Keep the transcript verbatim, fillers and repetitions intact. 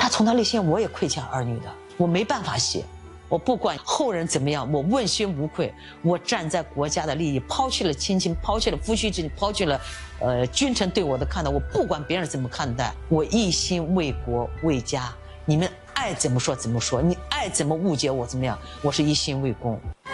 他从他内心我也亏欠儿女的，我没办法写。我不管后人怎么样，我问心无愧。我站在国家的利益，抛弃了亲情，抛弃了夫妻之情，抛弃了，呃，君臣对我的看待。我不管别人怎么看待，我一心为国为家。你们爱怎么说怎么说，你爱怎么误解我怎么样，我是一心为公。